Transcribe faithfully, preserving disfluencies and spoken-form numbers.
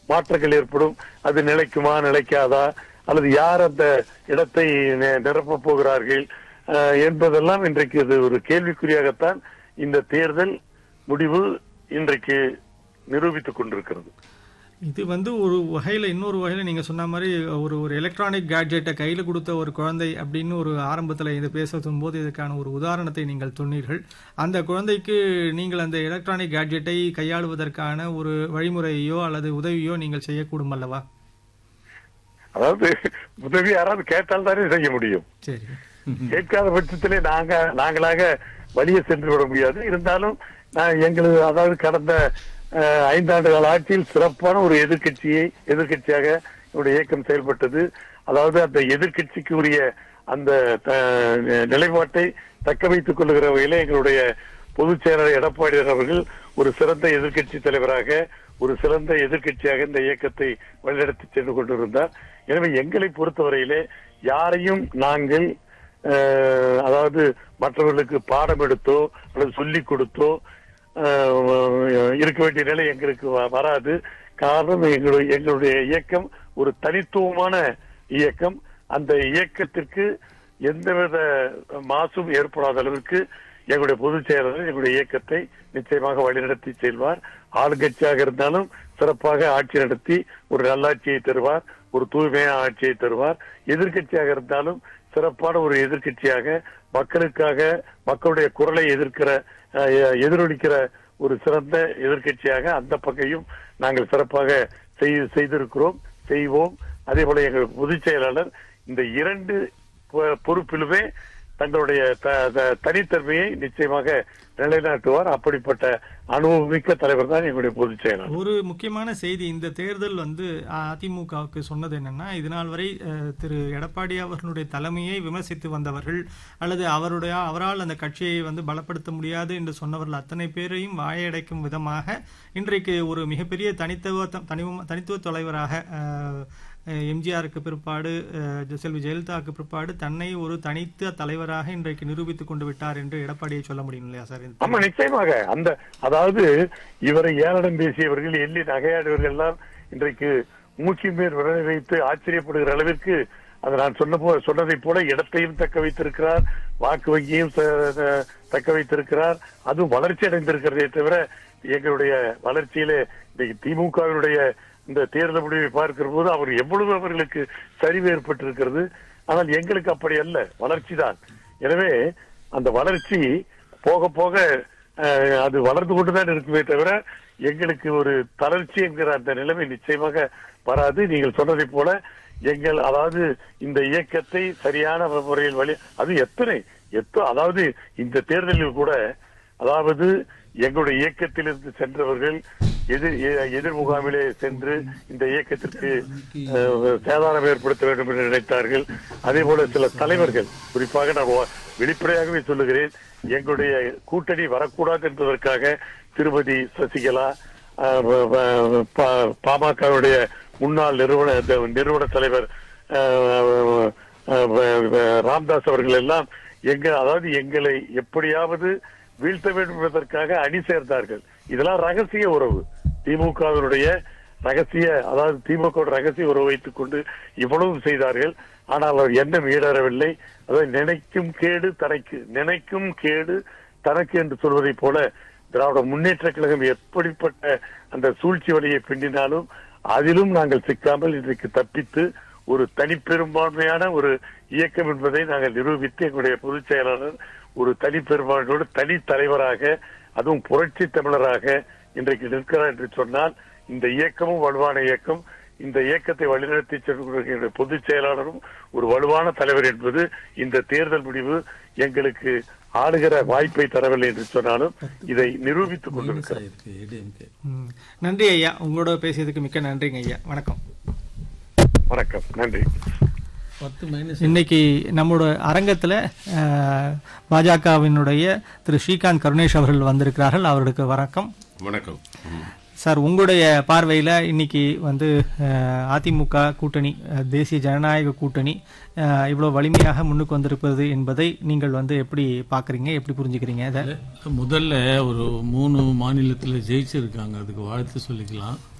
மாற்றங்கள் ஏற்படும். அது நிலைக்குமா நிலைக்காதா, அல்லது யார் அந்த இடத்தை நிரப்ப போகிறார்கள் என்பதெல்லாம் இன்றைக்கு இது ஒரு கேள்விக்குறியாகத்தான் இந்த தேர்தல் முடிவு இன்றைக்கு நிரூபித்துக் கொண்டிருக்கிறது. இது வந்து ஒரு வகையில் இன்னொரு வகையில் நீங்கள் சொன்ன மாதிரி ஒரு ஒரு எலக்ட்ரானிக் கேட்ஜெட்டை கையில் கொடுத்த ஒரு குழந்தை அப்படின்னு ஒரு ஆரம்பத்தில் இது பேசும் போது இதுக்கான ஒரு உதாரணத்தை நீங்கள் சொன்னீர்கள். அந்த குழந்தைக்கு நீங்கள் அந்த எலக்ட்ரானிக் கேட்ஜெட்டை கையாளுவதற்கான ஒரு வழிமுறையோ அல்லது உதவியோ நீங்கள் செய்யக்கூடும் அல்லவா? அதாவது உதவி யாராவது கேட்டால் தானே செய்ய முடியும். சரி, கேட்காத பட்சத்திலே நாங்க நாங்களாக வழியே சென்று விட முடியாது. இருந்தாலும் எங்களுக்கு அதாவது கடந்த ஐந்தாண்டு கால ஆட்சியில் சிறப்பான ஒரு எதிர்கட்சியை எதிர்கட்சியாக என்னுடைய இயக்கம் செயல்பட்டது. அதாவது அந்த எதிர்கட்சிக்கு உரிய அந்த நிலைப்பாட்டை தக்க வைத்துக் கொள்ளுகிற வகையில எங்களுடைய பொதுச் செயலாளர் எடப்பாடியார் அவர்கள் ஒரு சிறந்த எதிர்கட்சி தலைவராக, ஒரு சிறந்த எதிர்கட்சியாக இந்த இயக்கத்தை வழிநடத்தி சென்று கொண்டிருந்தார். எனவே எங்களை பொறுத்தவரையிலே யாரையும் நாங்கள் அதாவது மற்றவர்களுக்கு பாடம் எடுத்தோ அல்லது சொல்லிக் கொடுத்தோ இருக்க வேண்டிய நிலை எங்களுக்கு வராது. காரணம் எங்களுடைய எங்களுடைய இயக்கம் ஒரு தனித்துவமான இயக்கம். அந்த இயக்கத்திற்கு எந்தவித மாசும் ஏற்படாத அளவிற்கு எங்களுடைய பொதுச் செயலாளர் எங்களுடைய இயக்கத்தை நிச்சயமாக வழிநடத்தி செல்வார். ஆளுங்கட்சியாக இருந்தாலும் சிறப்பாக ஆட்சி நடத்தி ஒரு நல்லாட்சியை தருவார், ஒரு தூய்மையான ஆட்சியை தருவார். எதிர்கட்சியாக இருந்தாலும் சிறப்பான ஒரு எதிர்கட்சியாக மக்களுக்காக மக்களுடைய குரலை எதிர்க்கிற எதிரொலிக்கிற ஒரு சிறந்த எதிர்கட்சியாக அந்த பக்கையும் நாங்கள் சிறப்பாக செய்திருக்கிறோம், செய்வோம். அதே போல எங்கள் பொதுச் செயலாளர் இந்த இரண்டு பொறுப்பிலுமே தங்களுடைய தனித்தன்மையை நிச்சயமாக நிலைநாட்டுவார். அப்படிப்பட்ட அனுபவமிக்க தலைவர் தான் எங்களுடைய பொதுச் செயலாளர். ஒரு முக்கியமான செய்தி, இந்த தேர்தல் வந்து அதிமுகவுக்கு சொன்னது என்னன்னா, இது நாள் வரை திரு எடப்பாடி அவர்களுடைய தலைமையை விமர்சித்து வந்தவர்கள் அல்லது அவருடைய அவரால் அந்த கட்சியை வந்து பலப்படுத்த முடியாது என்று சொன்னவர்கள் அத்தனை பேரையும் வாயடைக்கும் விதமாக இன்றைக்கு ஒரு மிகப்பெரிய தனித்துவ தனித்துவ தலைவராக எம்ஜிஆருக்கு பிற்பாடு செல்வி ஜெயலலிதாவுக்கு பிற்பாடு தன்னை ஒரு தனித்த தலைவராக இன்றைக்கு நிரூபித்துக் கொண்டு விட்டார் என்று எடப்பாடியை சொல்ல முடியும் இல்லையா சார்? ஆமா, நிச்சயமாக. அந்த அதாவது இவரை ஏளனம் பேசியவர்கள், எள்ளி நகையாடுவர்கள் எல்லாம் இன்றைக்கு மூச்சு மேல் விரலை வைத்து ஆச்சரியப்படுகிற அளவிற்கு அதை நான் சொன்ன போ சொன்னதை போல இடத்தையும் தக்க வைத்திருக்கிறார், வாக்கு வங்கியும் தக்க வைத்திருக்கிறார். அதுவும் வளர்ச்சி அடைந்திருக்கிறதே தவிர எங்களுடைய வளர்ச்சியிலே இன்னைக்கு திமுகவினுடைய இந்த தேர்தல் முடிவை பார்க்கிற போது அவர் எவ்வளவு அவர்களுக்கு சரிவு ஏற்பட்டிருக்கிறது. ஆனால் எங்களுக்கு அப்படி அல்ல, வளர்ச்சி தான். எனவே அந்த வளர்ச்சி போக போக அது வளர்ந்து கொண்டுதான் இருக்குமே தவிர எங்களுக்கு ஒரு தளர்ச்சி என்கிற அந்த நிலைமை நிச்சயமாக வராது. நீங்கள் சொன்னதை போல எங்கள் அதாவது இந்த இயக்கத்தை சரியான முறையில் வழி அது எத்தனை எத்தோ அதாவது இந்த தேர்தலில் கூட அதாவது எங்களுடைய இயக்கத்திலிருந்து சென்றவர்கள் எதிர் எதிர் முகாமிலே சென்று இந்த இயக்கத்திற்கு சேதாரம் ஏற்படுத்த வேண்டும் என்று நினைத்தார்கள். அதே போல சில தலைவர்கள், குறிப்பாக நான் வெளிப்படையாகவே சொல்லுகிறேன், எங்களுடைய கூட்டணி வரக்கூடாது என்பதற்காக திருமதி சசிகலா, பாமகவுடைய முன்னாள் நிறுவன நிறுவன தலைவர் ராம்தாஸ் அவர்கள் எல்லாம் எங்க அதாவது எங்களை எப்படியாவது வீழ்த்த வேண்டும் என்பதற்காக அணி சேர்ந்தார்கள். இதெல்லாம் ரகசிய உறவு, திமுகவினுடைய ரகசிய அதாவது திமுக ரகசிய உறவு வைத்துக் கொண்டு இவ்வளவு செய்தார்கள். ஆனால் அவர் எண்ணம் ஈடறவில்லை. அதாவது நினைக்கும் கேடு தனக்கு நினைக்கும் கேடு தனக்கு என்று சொல்வதை போல திராவிட முன்னேற்ற கழகம் எப்படிப்பட்ட அந்த சூழ்ச்சி வழியை பின்னினாலும் அதிலும் நாங்கள் சிக்காமல் இன்றைக்கு தப்பித்து ஒரு தனிப்பெரும்பான்மையான ஒரு இயக்கம் என்பதை நாங்கள் நிரூபித்து எங்களுடைய பொதுச் செயலாளர் ஒரு தனி பெரும்பான்மையோடு தனி தலைவராக, அதுவும் புரட்சி தமிழராக இன்றைக்கு நிற்கிறார் என்று சொன்னால் இந்த இயக்கமும் வலுவான இயக்கம். இந்த இயக்கத்தை வழிநடத்தி சென்ற பொதுச் செயலாளரும் ஒரு வலுவான தலைவர் என்பது இந்த தேர்தல் முடிவு எங்களுக்கு ஆளுகிற வாய்ப்பை தரவில்லை என்று சொன்னாலும் இதை நிரூபித்துக் கொண்டிருக்கிறார். நன்றி ஐயா, உங்களோட பேசியதுக்கு மிக்க நன்றிங்க ஐயா. வணக்கம். வணக்கம், நன்றி. இன்னைக்கு நம்மளோட அரங்கத்தில் பாஜகவினுடைய திரு ஸ்ரீகாந்த் கருணேஷ் அவர்கள் வந்திருக்கிறார்கள். அவர்களுக்கு வணக்கம். வணக்கம் சார். உங்களுடைய பார்வையில் இன்னைக்கு வந்து அதிமுக கூட்டணி, தேசிய ஜனநாயக கூட்டணி இவ்வளோ வலிமையாக முன்னுக்கு வந்திருப்பது என்பதை நீங்கள் வந்து எப்படி பார்க்குறீங்க, எப்படி புரிஞ்சுக்கிறீங்க? அதை முதல்ல ஒரு மூணு மாநிலத்தில் ஜெயிச்சிருக்காங்க, அதுக்கு வாழ்த்து சொல்லிக்கலாம்.